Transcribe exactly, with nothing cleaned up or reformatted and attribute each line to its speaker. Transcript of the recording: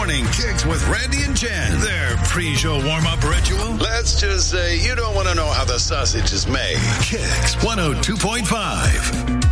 Speaker 1: Morning Kicks with Randy and Jen. Their pre-show warm-up ritual. Let's just say you don't want to know how the sausage is made. Kicks one oh two point five.